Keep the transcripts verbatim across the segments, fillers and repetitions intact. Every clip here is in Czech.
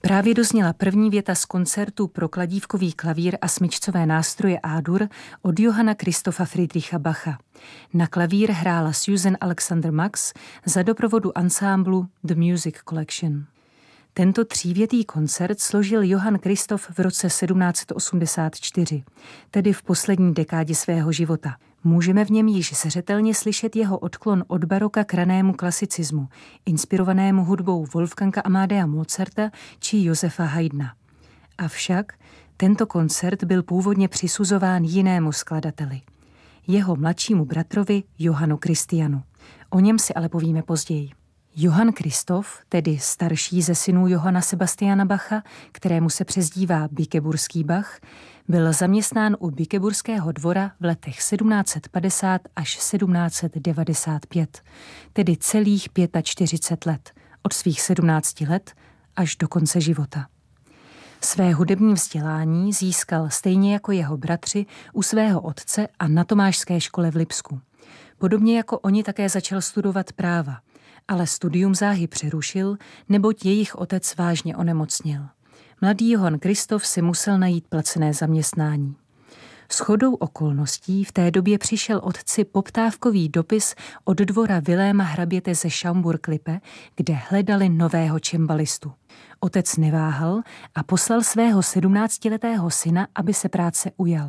Právě dozněla první věta z koncertu pro kladívkový klavír a smyčcové nástroje A-dur od Johanna Christopha Friedricha Bacha. Na klavír hrála Susan Alexander Max za doprovodu ansámblu The Music Collection. Tento třívětý koncert složil Johann Christoph v roce sedmnáct set osmdesát čtyři, tedy v poslední dekádě svého života. Můžeme v něm již zřetelně slyšet jeho odklon od baroka k ranému klasicismu, inspirovanému hudbou Wolfganga Amadea Mozarta či Josefa Haydna. Avšak tento koncert byl původně přisuzován jinému skladateli, jeho mladšímu bratrovi Johannu Christianu. O něm si ale povíme později. Johann Christoph, tedy starší ze synů Johanna Sebastiana Bacha, kterému se přezdívá Bikeburský Bach, byl zaměstnán u Bikeburského dvora v letech sedmnáct set padesát až sedmnáct set devadesát pět, tedy celých čtyřicet pět let, od svých sedmnácti let až do konce života. Své hudební vzdělání získal stejně jako jeho bratři u svého otce a na Tomášské škole v Lipsku. Podobně jako oni také začal studovat práva, ale studium záhy přerušil, neboť jejich otec vážně onemocněl. Mladý Johann Christoph si musel najít placené zaměstnání. Shodou okolností v té době přišel otci poptávkový dopis od dvora Viléma hraběte ze Schaumburg-Lippe, kde hledali nového čembalistu. Otec neváhal a poslal svého sedmnáctiletého syna, aby se práce ujal.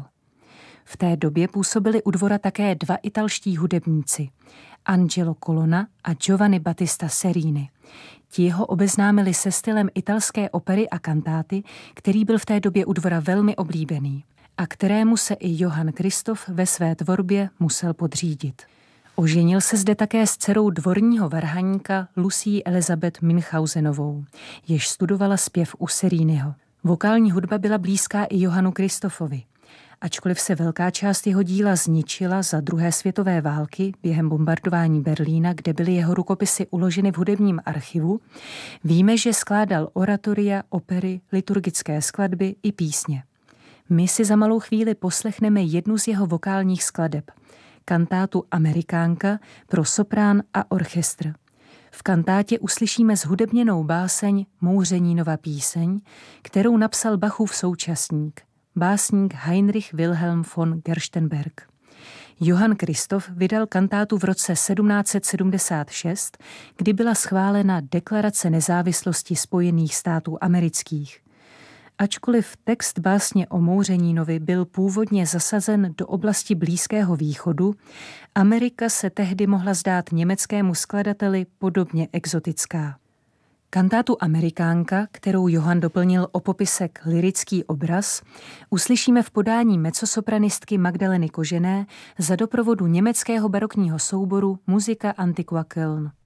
V té době působili u dvora také dva italští hudebníci, Angelo Colonna a Giovanni Battista Cerini. Ti ho obeznámili se stylem italské opery a kantáty, který byl v té době u dvora velmi oblíbený a kterému se i Johann Christoph ve své tvorbě musel podřídit. Oženil se zde také s dcerou dvorního varhaníka Lucí Elizabeth Münchhausenovou, jež studovala zpěv u Ceriniho. Vokální hudba byla blízká i Johannu Christophovi. Ačkoliv se velká část jeho díla zničila za druhé světové války během bombardování Berlína, kde byly jeho rukopisy uloženy v hudebním archivu, víme, že skládal oratoria, opery, liturgické skladby i písně. My si za malou chvíli poslechneme jednu z jeho vokálních skladeb, kantátu Amerikánka pro soprán a orchestr. V kantátě uslyšíme zhudebněnou báseň Mouřenínova píseň, kterou napsal Bachův současník, básník Heinrich Wilhelm von Gerstenberg. Johann Christoph vydal kantátu v roce sedmnáct set sedmdesát šest, kdy byla schválena Deklarace nezávislosti Spojených států amerických. Ačkoliv text básně o Mouřenínovi byl původně zasazen do oblasti Blízkého východu, Amerika se tehdy mohla zdát německému skladateli podobně exotická. Kantátu Amerikánka, kterou Johann doplnil o popisek Lyrický obraz, uslyšíme v podání mezzosopranistky Magdaleny Kožené za doprovodu německého barokního souboru Musica Antiqua Köln.